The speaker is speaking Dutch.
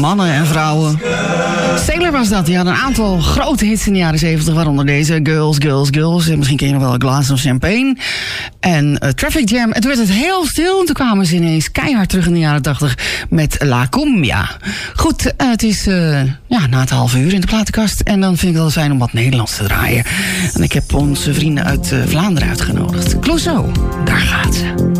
Mannen en vrouwen. Sailor was dat. Die had een aantal grote hits in de jaren 70. Waaronder deze Girls, Girls, Girls. En misschien ken je nog wel een Glass of Champagne. En Traffic Jam. En toen werd het heel stil. En toen kwamen ze ineens keihard terug in de jaren 80 met La Cumbia. Goed, het is na het half uur in de platenkast. En dan vind ik het wel fijn om wat Nederlands te draaien. En ik heb onze vrienden uit Vlaanderen uitgenodigd. Clouseau, daar gaat ze.